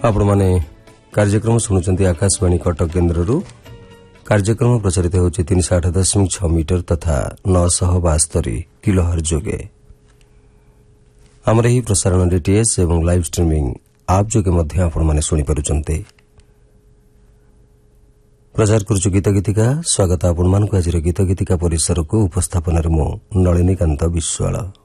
ଆପଣମାନେ କାର୍ଯ୍ୟକ୍ରମ ଶୁଣୁଛନ୍ତି ଆକାଶବାଣୀ କଟକ କେନ୍ଦ୍ରରୁ। କାର୍ଯ୍ୟକ୍ରମ ପ୍ରଚାରିତ ହେଉଛି 308.6 ମିଟର ତଥା 972 କିଲୋହର୍ଟ୍ଜ ଯୋଗେ। ଆମର ଏହି ପ୍ରସାରଣ ଡିଟିଏଚ୍ ଏବଂ ଲାଇଭ୍ ଷ୍ଟ୍ରିମିଂ ଆପ୍ ଯୋଗେ ମଧ୍ୟ ଆପଣମାନେ ଶୁଣିପାରୁଛନ୍ତି। ପ୍ରଚାର କରୁଛୁ ଗୀତ ଗୀତିକା। ସ୍ୱାଗତ ଆପଣମାନଙ୍କୁ ଆଜିର ଗୀତ ଗୀତିକା ପରିସରକୁ। ଉପସ୍ଥାପନାରେ ମୁଁ ନଳିନୀକାନ୍ତ ବିଶ୍ୱାଳ।